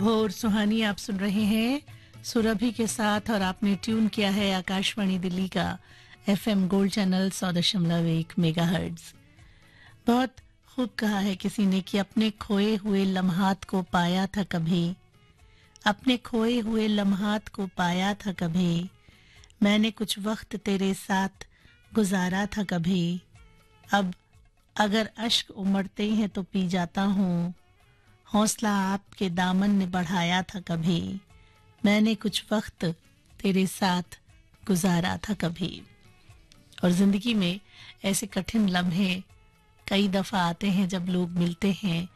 भोर सुहानी आप सुन रहे हैं सुरभि के साथ और आपने ट्यून किया है आकाशवाणी दिल्ली का एफएम गोल्ड चैनल 100.1 मेगाहर्ट्ज। बहुत खूब कहा है किसी ने कि अपने खोए हुए लम्हात को पाया था कभी, अपने खोए हुए लम्हात को पाया था कभी, मैंने कुछ वक्त तेरे साथ गुजारा था कभी, अब अगर अश्क उमड़ते हैं तो पी जाता हूँ, हौसला आपके दामन ने बढ़ाया था कभी, मैंने कुछ वक्त तेरे साथ गुजारा था कभी। और जिंदगी में ऐसे कठिन लम्हे कई दफा आते हैं जब लोग मिलते हैं